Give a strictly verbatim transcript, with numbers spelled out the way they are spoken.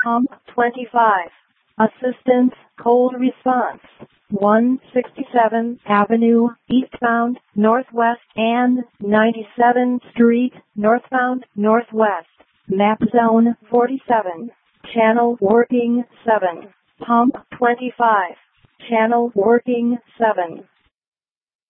Pump twenty-five. Assistance, cold response. one sixty-seventh Avenue, eastbound, northwest, and ninety-seventh Street, northbound, northwest. Map zone forty-seven. Channel working seven. Pump twenty-five. Channel working seven.